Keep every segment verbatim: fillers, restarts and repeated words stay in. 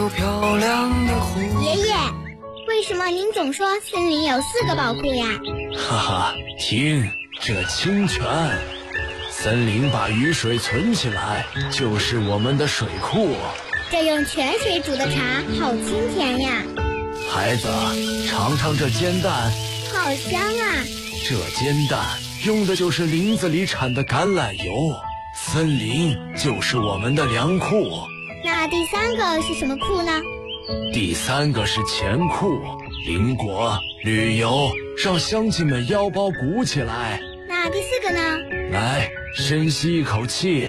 漂亮的湖。 爷爷，为什么您总说森林有四个宝库呀？ 哈哈，听这清泉，森林把雨水存起来，就是我们的水库。 这用泉水煮的茶好清甜呀。 孩子，尝尝这煎蛋， 好香啊。 这煎蛋用的就是林子里产的橄榄油，森林就是我们的粮库。 那第三个是什么库呢？ 第三个是钱库，邻国旅游让乡亲们腰包鼓起来。 那第四个呢？ 来，深吸一口气，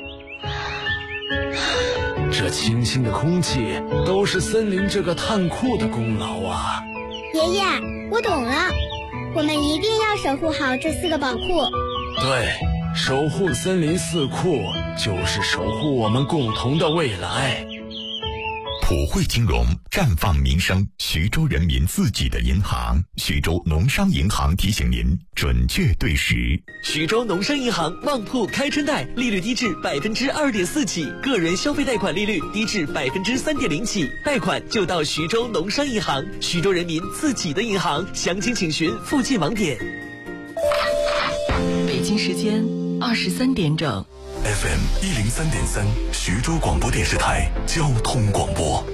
这清新的空气都是森林这个炭库的功劳啊。 爷爷，我懂了，我们一定要守护好这四个宝库。 对，守护森林四库就是守护我们共同的未来。 普惠金融，绽放民生，徐州人民自己的银行。徐州农商银行提醒您准确对时。 徐州农商银行旺铺开春贷，利率低至百分之二点四起，个人消费贷款利率低至百分之三点零起，贷款就到徐州农商银行，徐州人民自己的银行。详情请询附近网点。 北京时间二十三点整。 F M 一零三点三，徐州广播电视台交通广播。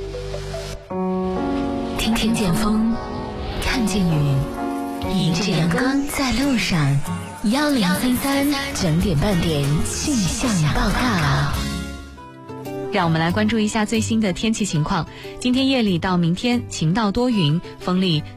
听听见风，看见雨，迎着阳光在路上。幺零三三整点半点气象报告。 让我们来关注一下最新的天气情况。今天夜里到明天晴到多云，风力